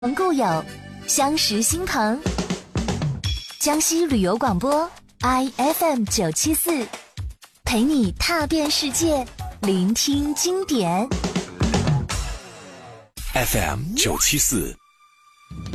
故友，相识心朋。江西旅游广播 IFM 974，陪你踏遍世界，聆听经典。 FM 974